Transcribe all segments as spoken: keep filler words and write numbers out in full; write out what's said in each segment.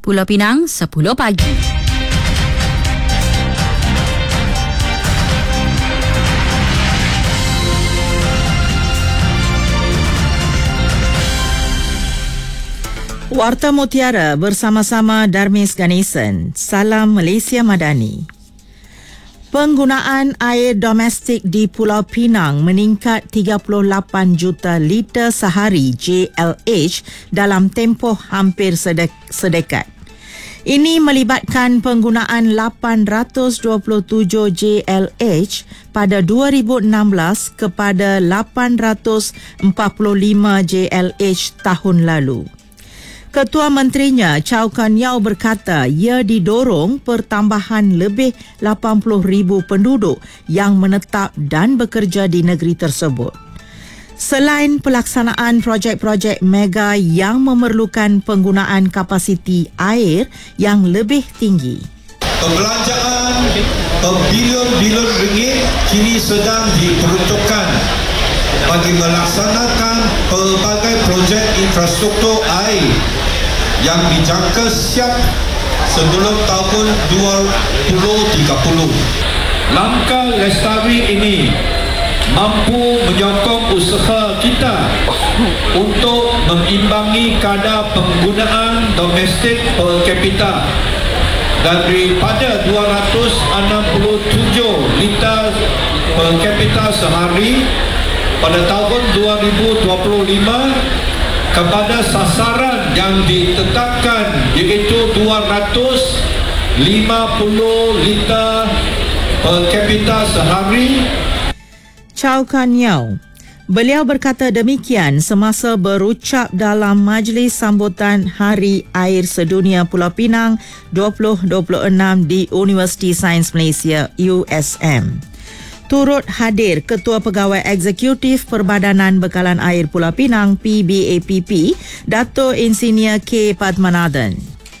Pulau Pinang, sepuluh pagi. Warta Mutiara bersama-sama Darmis Ganesan. Salam Malaysia Madani. Penggunaan air domestik di Pulau Pinang meningkat tiga puluh lapan juta liter sehari J L H dalam tempoh hampir sedek- sedekat. Ini melibatkan penggunaan lapan ratus dua puluh tujuh J L H pada dua ribu enam belas kepada lapan ratus empat puluh lima J L H tahun lalu. Ketua Menterinya, Chow Kan Yeow berkata ia didorong pertambahan lebih lapan puluh ribu penduduk yang menetap dan bekerja di negeri tersebut. Selain pelaksanaan projek-projek mega yang memerlukan penggunaan kapasiti air yang lebih tinggi. Pembelanjaan berbilion-bilion ringgit kini sedang diperuntukkan bagi melaksanakan pelbagai projek infrastruktur air yang dijangka siap sebelum tahun dua ribu tiga puluh. Langkah lestari ini mampu menyokong usaha kita untuk mengimbangi kadar penggunaan domestik per kapita daripada dua ratus enam puluh tujuh liter per kapita sehari pada tahun dua ribu dua puluh lima kepada sasaran yang ditetapkan iaitu dua ratus lima puluh liter per kapita sehari. Chow Kan Yeow. Beliau berkata demikian semasa berucap dalam majlis sambutan Hari Air Sedunia Pulau Pinang dua ribu dua puluh enam di Universiti Sains Malaysia U S M. Turut hadir Ketua Pegawai Eksekutif Perbadanan Bekalan Air Pulau Pinang P B A P P, Dato' Insinyur K. Padmanathan.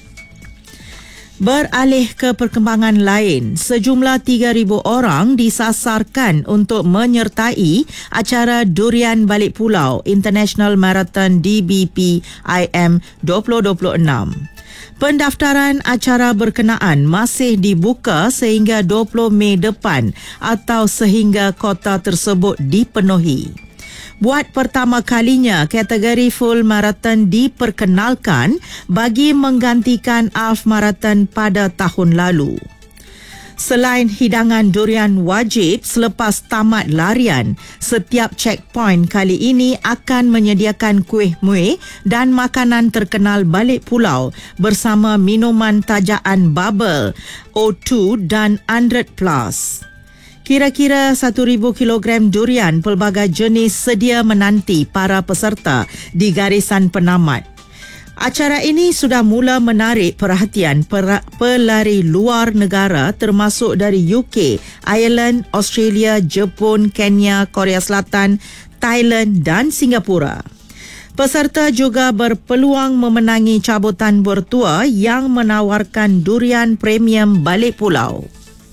Beralih ke perkembangan lain, sejumlah tiga ribu orang disasarkan untuk menyertai acara Durian Balik Pulau International Marathon D B P I M dua ribu dua puluh enam. Pendaftaran acara berkenaan masih dibuka sehingga dua puluh Mei depan atau sehingga kota tersebut dipenuhi. Buat pertama kalinya, kategori full marathon diperkenalkan bagi menggantikan half marathon pada tahun lalu. Selain hidangan durian wajib selepas tamat larian, setiap checkpoint kali ini akan menyediakan kuih muih dan makanan terkenal balik pulau bersama minuman tajaan bubble, O dua dan one hundred plus. Kira-kira seribu kilogram durian pelbagai jenis sedia menanti para peserta di garisan penamat. Acara ini sudah mula menarik perhatian pelari luar negara termasuk dari U K, Ireland, Australia, Jepun, Kenya, Korea Selatan, Thailand dan Singapura. Peserta juga berpeluang memenangi cabutan bertua yang menawarkan durian premium balik pulau.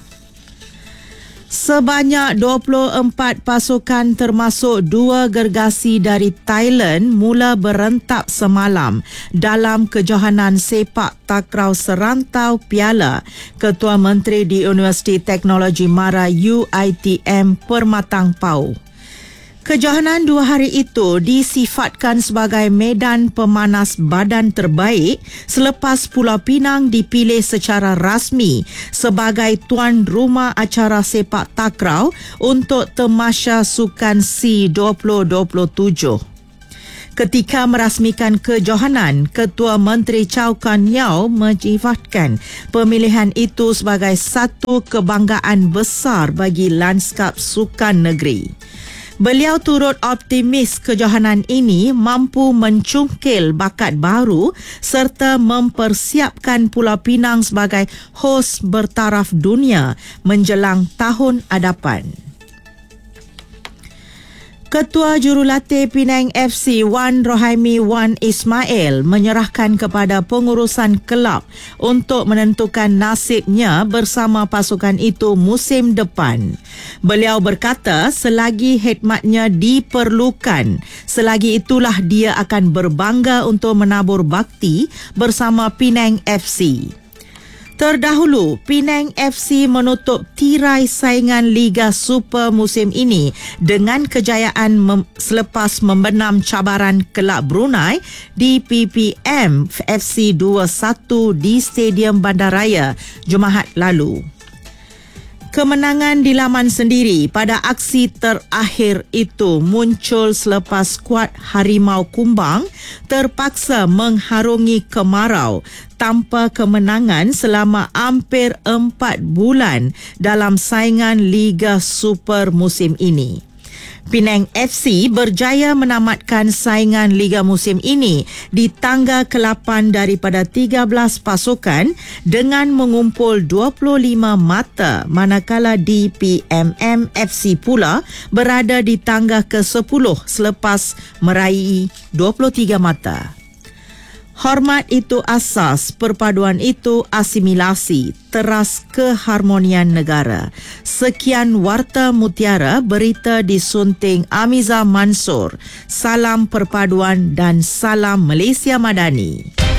Sebanyak dua puluh empat pasukan termasuk dua gergasi dari Thailand mula berentap semalam dalam kejohanan sepak takraw serantau piala Ketua Menteri di Universiti Teknologi Mara U I T M Permatang Pau. Kejohanan dua hari itu disifatkan sebagai medan pemanas badan terbaik selepas Pulau Pinang dipilih secara rasmi sebagai tuan rumah acara sepak takraw untuk Tamasya Sukan SEA dua ribu dua puluh tujuh. Ketika merasmikan kejohanan, Ketua Menteri Chow Kan Yeow menyifatkan pemilihan itu sebagai satu kebanggaan besar bagi lanskap sukan negeri. Beliau turut optimis kejohanan ini mampu mencungkil bakat baru serta mempersiapkan Pulau Pinang sebagai hos bertaraf dunia menjelang tahun hadapan. Ketua Jurulatih Penang F C Wan Rohaimi Wan Ismail menyerahkan kepada pengurusan kelab untuk menentukan nasibnya bersama pasukan itu musim depan. Beliau berkata selagi khidmatnya diperlukan, selagi itulah dia akan berbangga untuk menabur bakti bersama Penang F C. Terdahulu, Penang F C menutup tirai saingan Liga Super musim ini dengan kejayaan mem- selepas membenam cabaran kelab Brunei di P P M F C dua satu di Stadium Bandaraya Jumaat lalu. Kemenangan di laman sendiri pada aksi terakhir itu muncul selepas skuad Harimau Kumbang terpaksa mengharungi kemarau tanpa kemenangan selama hampir empat bulan dalam saingan Liga Super musim ini. Penang F C berjaya menamatkan saingan Liga musim ini di tangga ke lapan daripada tiga belas pasukan dengan mengumpul dua puluh lima mata, manakala D P M M F C pula berada di tangga ke sepuluh selepas meraih dua puluh tiga mata. Hormat itu asas, perpaduan itu asimilasi, teras keharmonian negara. Sekian Warta Mutiara, berita disunting Amiza Mansur. Salam perpaduan dan salam Malaysia Madani.